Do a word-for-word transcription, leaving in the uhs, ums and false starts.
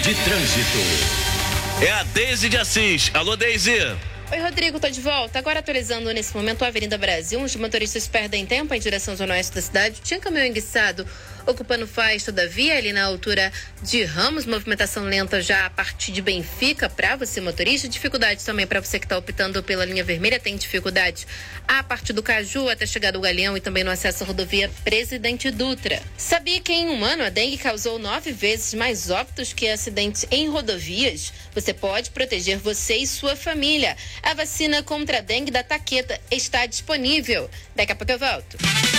de trânsito. É a Deise de Assis. Alô, Deise. Oi, Rodrigo, tô de volta. Agora atualizando nesse momento a Avenida Brasil. Os motoristas perdem tempo em direção ao zona oeste da cidade. Tinha caminhão enguiçado ocupando faz todavia ali na altura de Ramos. Movimentação lenta já a partir de Benfica para você, motorista. Dificuldade também para você que está optando pela linha vermelha. Tem dificuldade a partir do Caju até chegar do Galeão e também no acesso à rodovia Presidente Dutra. Sabia que em um ano a dengue causou nove vezes mais óbitos que acidentes em rodovias? Você pode proteger você e sua família. A vacina contra a dengue da Taqueta está disponível. Daqui a pouco eu volto.